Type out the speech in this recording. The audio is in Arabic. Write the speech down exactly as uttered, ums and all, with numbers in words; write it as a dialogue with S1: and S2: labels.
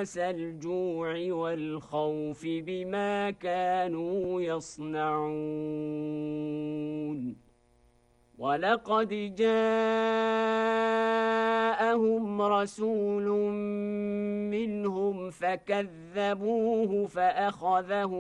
S1: لباس الجوع والخوف بما كانوا يصنعون ولقد جاءهم رسول منهم فكذبوه فأخذهم